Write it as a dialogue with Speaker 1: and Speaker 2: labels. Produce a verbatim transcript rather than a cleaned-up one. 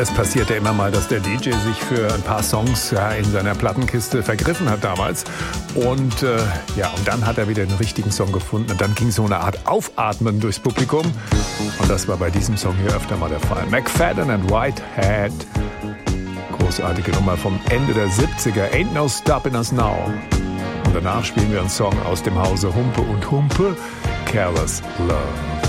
Speaker 1: Es passierte immer mal, dass der D J sich für ein paar Songs ja, in seiner Plattenkiste vergriffen hat damals. Und äh, ja, und dann hat er wieder den richtigen Song gefunden. Und dann ging so eine Art Aufatmen durchs Publikum. Und das war bei diesem Song hier öfter mal der Fall. McFadden and Whitehead. Großartige Nummer vom Ende der siebziger. Ain't no stopping us now. Und danach spielen wir einen Song aus dem Hause Humpe und Humpe. Careless Love.